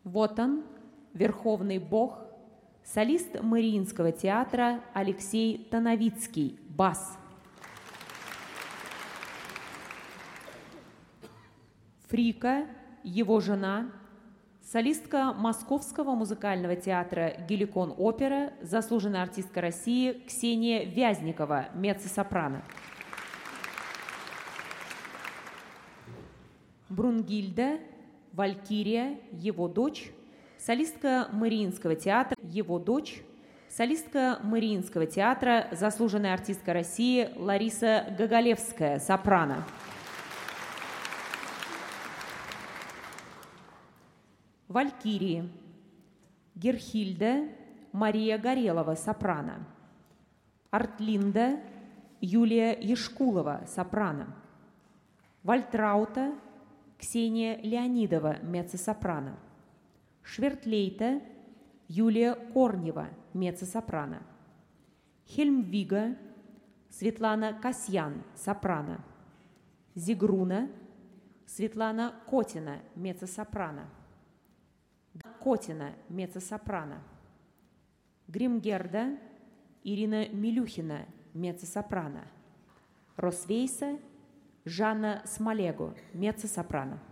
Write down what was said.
Вот он, верховный бог, солист Мариинского театра Алексей Тоновицкий, бас. Фрика, его жена, солистка Московского музыкального театра «Геликон Опера», заслуженная артистка России Ксения Вязникова, меццо-сопрано. Брунгильда, Валькирия, его дочь, солистка Мариинского театра, его дочь, солистка Мариинского театра, заслуженная артистка России Лариса Гоголевская, сопрано. Валькирии. Герхильда, Мария Горелова, сопрано. Артлинда, Юлия Ешкулова, сопрано. Вальтраута, Ксения Леонидова, меццо-сопрано. Швертлейта, Юлия Корнева, меццо-сопрано. Хельмвига, Светлана Касьян, сопрано. Зигруна, Светлана Котина, меццо-сопрано. Котина, меццо-сопрано. Гримгерда, Ирина Милюхина, меццо-сопрано. Росвейса, Жанна Смолего, меццо-сопрано.